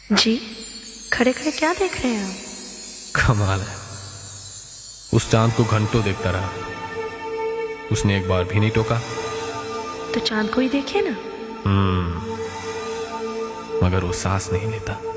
जी, खड़े खड़े क्या देख रहे हैं आप? कमाल है, उस चांद को घंटों देखता रहा, उसने एक बार भी नहीं टोका। तो चांद को ही देखिए ना। मगर वो सांस नहीं लेता।